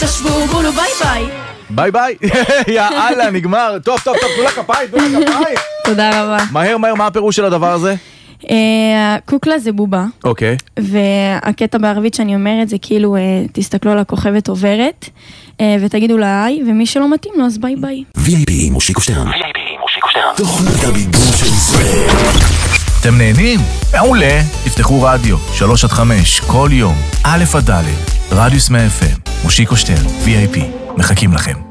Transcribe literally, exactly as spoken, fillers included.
תשבו בולו ביי ביי. ביי ביי. יאללה, נגמר. טוב, טוב, טוב, תנו לה כפיים, תנו לה כפיים. תודה רבה. מהר, מהר, מה הפירוש של הדבר הזה? קוקלה זה בובה. אוקיי. והקטע בערבית שאני אומרת זה כאילו, תסתכלו על הכוכבת עוברת, ותגידו לה היי, ומי שלא מתאים לו אז ביי ביי. וי איי פי מושיקו שטרן. וי איי פי מושיקו שטרן. תוכנית הבידור של ישראל. אתם נהנים? מעולה. תפתחו רדיו, שלוש עד חמש, כל יום, א' עד ד', רדיוס מאה אף אם, מושיקו שטרן, וי איי פי, מחכים לכם.